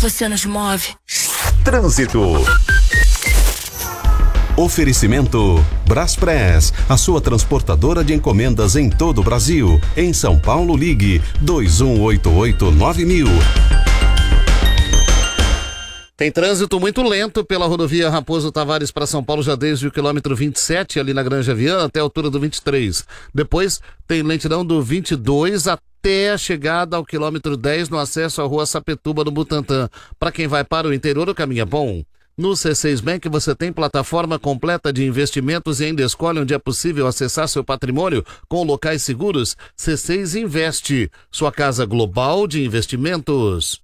você nos move. Trânsito. Oferecimento Braspress, a sua transportadora de encomendas em todo o Brasil. Em São Paulo, ligue 2188-9000. Tem trânsito muito lento pela rodovia Raposo Tavares para São Paulo, já desde o quilômetro 27, ali na Granja Viana, até a altura do 23. Depois tem lentidão do 22 até a chegada ao quilômetro 10, no acesso à rua Sapetuba, no Butantã. Para quem vai para o interior, o caminho é bom. No C6 Bank você tem plataforma completa de investimentos e ainda escolhe onde é possível acessar seu patrimônio com locais seguros. C6 Investe, sua casa global de investimentos.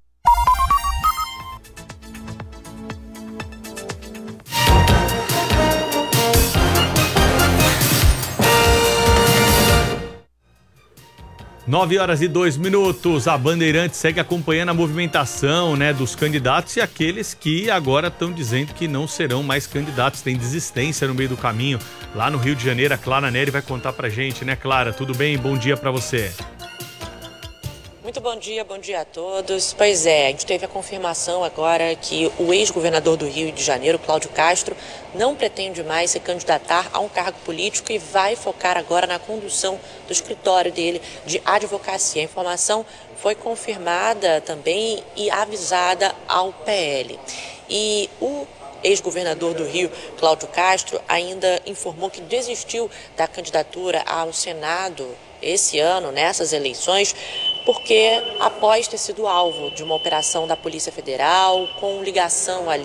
Nove horas e 2 minutos, a Bandeirantes segue acompanhando a movimentação, né, dos candidatos e aqueles que agora estão dizendo que não serão mais candidatos, tem desistência no meio do caminho. Lá no Rio de Janeiro, a Clara Neri vai contar pra gente, né, Clara? Tudo bem? Bom dia pra você. Muito bom dia a todos. Pois é, a gente teve a confirmação agora que o ex-governador do Rio de Janeiro, Cláudio Castro, não pretende mais se candidatar a um cargo político e vai focar agora na condução do escritório dele de advocacia. A informação foi confirmada também e avisada ao PL. E o ex-governador do Rio, Cláudio Castro, ainda informou que desistiu da candidatura ao Senado esse ano, nessas eleições, porque após ter sido alvo de uma operação da Polícia Federal com ligação ali